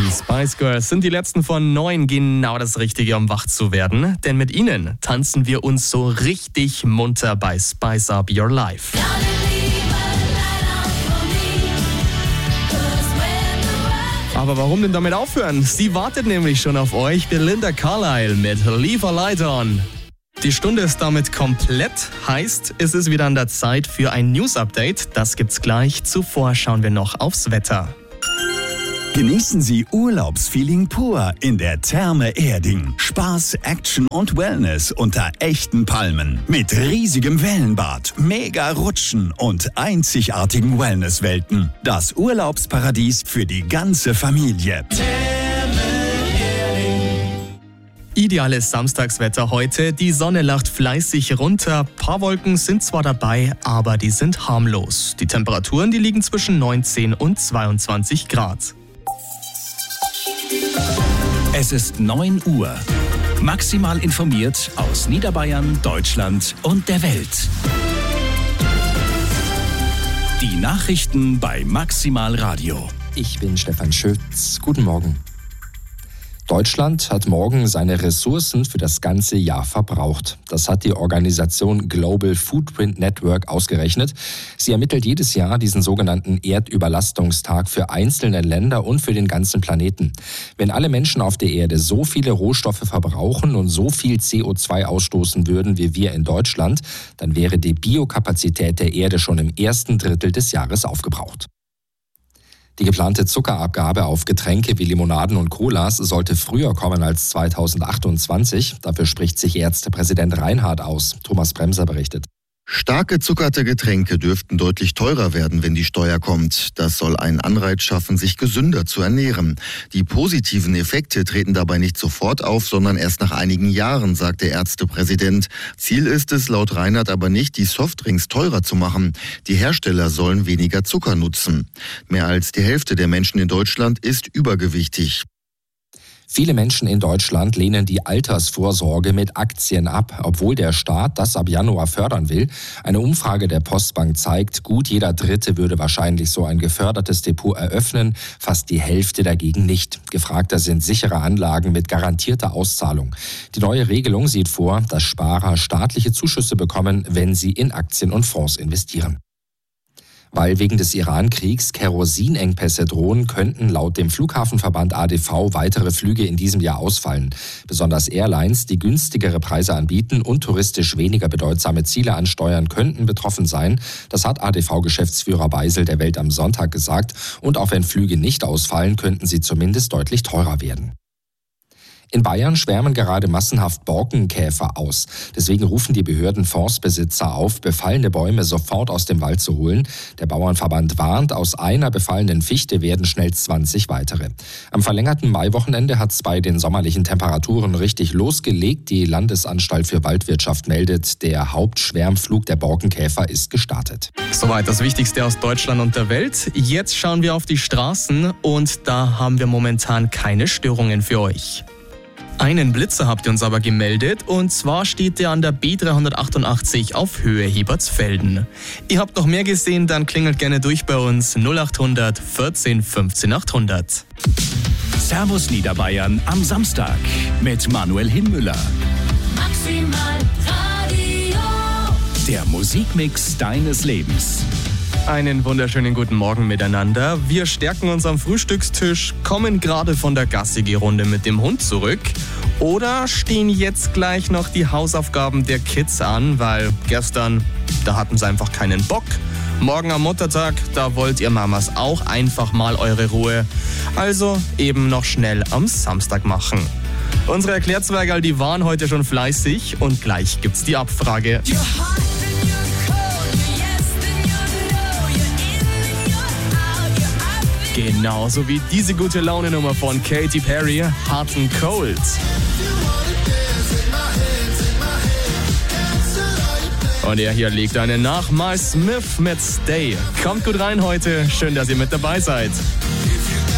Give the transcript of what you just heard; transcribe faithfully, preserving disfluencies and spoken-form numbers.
Die Spice Girls sind die letzten von neun, genau das Richtige, um wach zu werden. Denn mit ihnen tanzen wir uns so richtig munter bei Spice Up Your Life. Aber warum denn damit aufhören? Sie wartet nämlich schon auf euch, Belinda Carlisle mit Leave a Light On. Die Stunde ist damit komplett, heißt, es ist wieder an der Zeit für ein News-Update. Das gibt's gleich. Zuvor schauen wir noch aufs Wetter. Genießen Sie Urlaubsfeeling pur in der Therme Erding. Spaß, Action und Wellness unter echten Palmen. Mit riesigem Wellenbad, mega Rutschen und einzigartigen Wellnesswelten. Das Urlaubsparadies für die ganze Familie. Ideales Samstagswetter heute. Die Sonne lacht fleißig runter. Paar Wolken sind zwar dabei, aber die sind harmlos. Die Temperaturen, die liegen zwischen neunzehn und zweiundzwanzig Grad. Es ist neun Uhr. Maximal informiert aus Niederbayern, Deutschland und der Welt. Die Nachrichten bei Maximal Radio. Ich bin Stefan Schütz. Guten Morgen. Deutschland hat morgen seine Ressourcen für das ganze Jahr verbraucht. Das hat die Organisation Global Footprint Network ausgerechnet. Sie ermittelt jedes Jahr diesen sogenannten Erdüberlastungstag für einzelne Länder und für den ganzen Planeten. Wenn alle Menschen auf der Erde so viele Rohstoffe verbrauchen und so viel C O zwei ausstoßen würden wie wir in Deutschland, dann wäre die Biokapazität der Erde schon im ersten Drittel des Jahres aufgebraucht. Die geplante Zuckerabgabe auf Getränke wie Limonaden und Colas sollte früher kommen als zweitausendachtundzwanzig. Dafür spricht sich Ärztepräsident Reinhardt aus. Thomas Bremser berichtet. Stark gezuckerte Getränke dürften deutlich teurer werden, wenn die Steuer kommt. Das soll einen Anreiz schaffen, sich gesünder zu ernähren. Die positiven Effekte treten dabei nicht sofort auf, sondern erst nach einigen Jahren, sagt der Ärztepräsident. Ziel ist es laut Reinhardt aber nicht, die Softdrinks teurer zu machen. Die Hersteller sollen weniger Zucker nutzen. Mehr als die Hälfte der Menschen in Deutschland ist übergewichtig. Viele Menschen in Deutschland lehnen die Altersvorsorge mit Aktien ab, obwohl der Staat das ab Januar fördern will. Eine Umfrage der Postbank zeigt, gut jeder Dritte würde wahrscheinlich so ein gefördertes Depot eröffnen, fast die Hälfte dagegen nicht. Gefragter sind sichere Anlagen mit garantierter Auszahlung. Die neue Regelung sieht vor, dass Sparer staatliche Zuschüsse bekommen, wenn sie in Aktien und Fonds investieren. Weil wegen des Iran-Kriegs Kerosinengpässe drohen, könnten laut dem Flughafenverband A D V weitere Flüge in diesem Jahr ausfallen. Besonders Airlines, die günstigere Preise anbieten und touristisch weniger bedeutsame Ziele ansteuern, könnten betroffen sein. Das hat A D V-Geschäftsführer Beisel der Welt am Sonntag gesagt. Und auch wenn Flüge nicht ausfallen, könnten sie zumindest deutlich teurer werden. In Bayern schwärmen gerade massenhaft Borkenkäfer aus. Deswegen rufen die Behörden Forstbesitzer auf, befallene Bäume sofort aus dem Wald zu holen. Der Bauernverband warnt, aus einer befallenen Fichte werden schnell zwanzig weitere. Am verlängerten Maiwochenende hat es bei den sommerlichen Temperaturen richtig losgelegt. Die Landesanstalt für Waldwirtschaft meldet, der Hauptschwärmflug der Borkenkäfer ist gestartet. Soweit das Wichtigste aus Deutschland und der Welt. Jetzt schauen wir auf die Straßen und da haben wir momentan keine Störungen für euch. Einen Blitzer habt ihr uns aber gemeldet und zwar steht der an der B dreihundertachtundachtzig auf Höhe Hebertsfelden. Ihr habt noch mehr gesehen, dann klingelt gerne durch bei uns null achthundert vierzehn fünfzehn achthundert. Servus Niederbayern am Samstag mit Manuel Hinmüller. Maximal Radio. Der Musikmix deines Lebens. Einen wunderschönen guten Morgen miteinander. Wir stärken uns am Frühstückstisch, kommen gerade von der Gassi-Runde mit dem Hund zurück oder stehen jetzt gleich noch die Hausaufgaben der Kids an, weil gestern, da hatten sie einfach keinen Bock. Morgen am Muttertag, da wollt ihr Mamas auch einfach mal eure Ruhe. Also eben noch schnell am Samstag machen. Unsere Erklärzwergerl, die waren heute schon fleißig und gleich gibt's die Abfrage. Genauso wie diese gute Laune-Nummer von Katy Perry, Hot and Cold. Und er hier legt eine nach, Miles Smith mit Stay. Kommt gut rein heute, schön, dass ihr mit dabei seid.